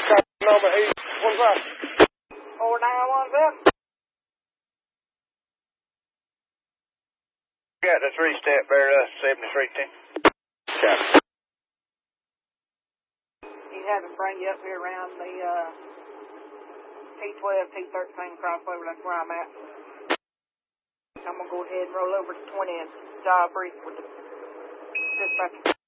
Number 8, what's up? 4917. Got the 3-step bear, 7310. Copy. He's having to bring you up here around the T12, T13 crossover. That's where I'm at. I'm going to go ahead and roll over to 20 and job brief with the dispatcher.